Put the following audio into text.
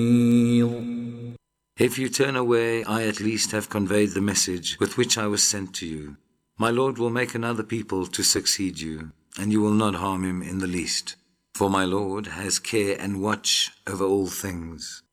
If you turn away, I at least have conveyed the message with which I was sent to you. My Lord will make another people to succeed you, and you will not harm him in the least. For my Lord has care and watch over all things.